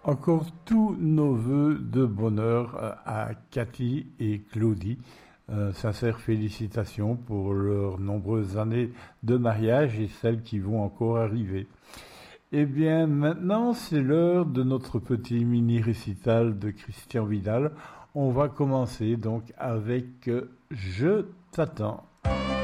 Encore tous nos vœux de bonheur à Cathy et Claudie. Sincères félicitations pour leurs nombreuses années de mariage et celles qui vont encore arriver. Eh bien, maintenant, c'est l'heure de notre petit mini-récital de Christian Vidal. On va commencer donc avec Je t'attends.